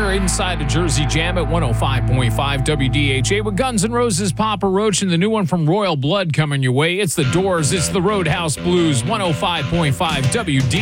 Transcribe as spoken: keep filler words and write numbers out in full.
here inside of Jersey Jam at one oh five point five W D H A with Guns N' Roses, Papa Roach, and the new one from Royal Blood coming your way. It's The Doors. It's the Roadhouse Blues, one oh five point five W D H A.